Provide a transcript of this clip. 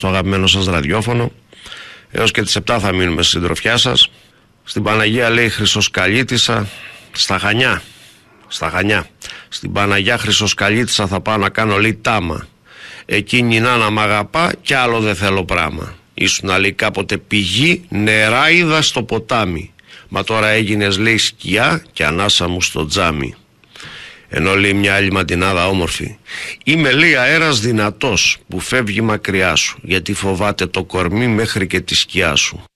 το αγαπημένο σας ραδιόφωνο. Έως και τις 7 θα μείνουμε στη συντροφιά σας. Στην Παναγία λέει Χρυσοσκαλίτισσα, στα Χανιά. Στην Παναγιά Χρυσοσκαλίτισσα θα πάω να κάνω λέει τάμα. Εκείνη η νάνα μ' αγαπά κι άλλο δεν θέλω πράμα. Ήσουν λέει κάποτε πηγή νεράιδα στο ποτάμι. Μα τώρα έγινες λέει σκιά και ανάσα μου στο τζάμι. Ενώ λέει μια άλλη ματινάδα όμορφη. Είμαι λέει αέρας δυνατός που φεύγει μακριά σου, γιατί φοβάται το κορμί μέχρι και τη σκιά σου.